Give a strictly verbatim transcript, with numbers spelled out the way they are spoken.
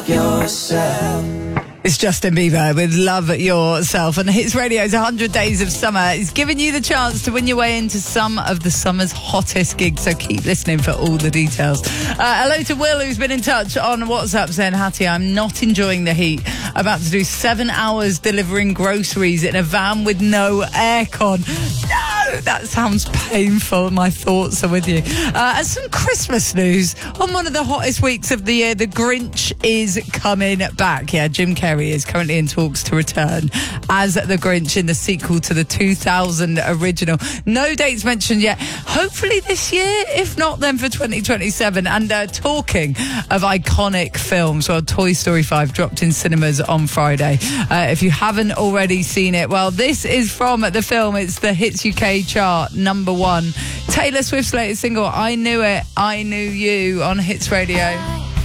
yourself. It's Justin Bieber with Love Yourself, and Hits Radio's one hundred Days of Summer is giving you the chance to win your way into some of the summer's hottest gigs, so keep listening for all the details. Uh, hello to Will, who's been in touch on WhatsApp saying, Hattie, I'm not enjoying the heat. I'm about to do seven hours delivering groceries in a van with no aircon. No, that sounds painful. My thoughts are with you. Uh, and some Christmas news on one of the hottest weeks of the year. The Grinch is coming back. Yeah, Jim Carrey is currently in talks to return as the Grinch in the sequel to the two thousand original. No dates mentioned yet. Hopefully this year, if not then for twenty twenty-seven. And uh, talking of iconic films, well, Toy Story five dropped in cinemas on Friday. Uh, if you haven't already seen it, well, this is from the film. It's the Hits U K chart number one. Taylor Swift's latest single, I Knew It, I Knew You, on Hits Radio.